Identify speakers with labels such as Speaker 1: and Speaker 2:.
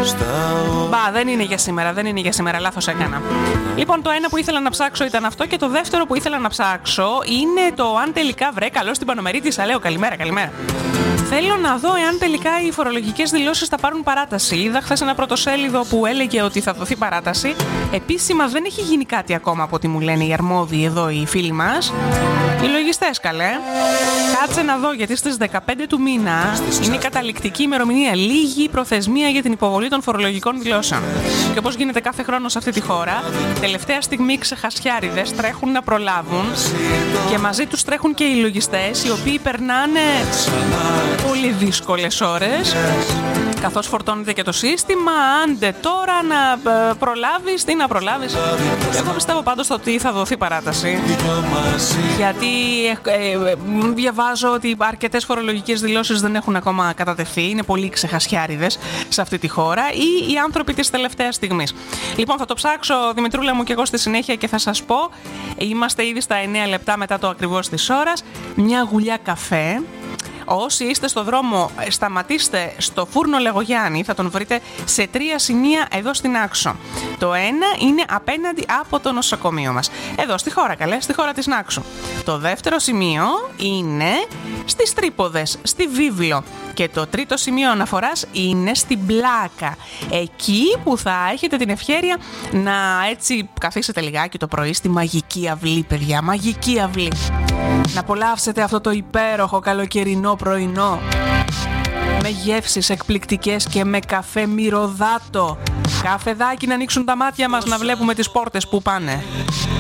Speaker 1: Μπα, δεν είναι για σήμερα, δεν είναι για σήμερα, λάθος έκανα. Λοιπόν, το ένα που ήθελα να ψάξω ήταν αυτό και το δεύτερο που ήθελα να ψάξω είναι το αν τελικά βρε, καλώς στην Πανομερίτισσα, λέω καλημέρα, καλημέρα. Θέλω να δω εάν τελικά οι φορολογικές δηλώσεις θα πάρουν παράταση. Είδα χθες ένα πρωτοσέλιδο που έλεγε ότι θα δοθεί παράταση. Επίσημα δεν έχει γίνει κάτι ακόμα από ό,τι μου λένε οι αρμόδιοι εδώ οι φίλοι μας. Οι λογιστές, καλέ. Κάτσε να δω, γιατί στις 15 του μήνα είναι η καταληκτική ημερομηνία. Λίγη προθεσμία για την υποβολή των φορολογικών δηλώσεων. Και όπως γίνεται κάθε χρόνο σε αυτή τη χώρα, τελευταία στιγμή ξεχασιάριδες τρέχουν να προλάβουν και μαζί τους τρέχουν και οι λογιστές, οι οποίοι περνάνε πολύ δύσκολες ώρες, καθώς φορτώνεται και το σύστημα. Άντε τώρα να προλάβεις, τι να προλάβεις. Εγώ πιστεύω πάντως ότι θα δοθεί παράταση, γιατί διαβάζω ότι αρκετές φορολογικές δηλώσεις δεν έχουν ακόμα κατατεθεί, είναι πολύ ξεχασιάριδες σε αυτή τη χώρα ή οι άνθρωποι της τελευταίας στιγμής. Λοιπόν, θα το ψάξω, Δημητρούλα μου, και εγώ στη συνέχεια και θα σας πω. Είμαστε ήδη στα 9 λεπτά μετά το ακριβώς της ώρας. Μια γουλιά καφέ. Όσοι είστε στο δρόμο, σταματήστε στο φούρνο Λεγογιάννη, θα τον βρείτε σε 3 σημεία εδώ στην Άξο. Το ένα είναι απέναντι από το νοσοκομείο μας. Εδώ στη χώρα, καλέ, στη χώρα της Νάξου. Το δεύτερο σημείο είναι στις Τρίποδες, στη Βίβλο. Και το τρίτο σημείο αναφοράς είναι στην Πλάκα. Εκεί που θα έχετε την ευχέρεια να έτσι καθίσετε λιγάκι το πρωί στη μαγική αυλή, παιδιά. Μαγική αυλή. Να απολαύσετε αυτό το υπέροχο καλοκαιρινό πρωινό. Με γεύσεις εκπληκτικές και με καφέ μυρωδάτο. Καφεδάκι να ανοίξουν τα μάτια μας να βλέπουμε τις πόρτες που πάνε.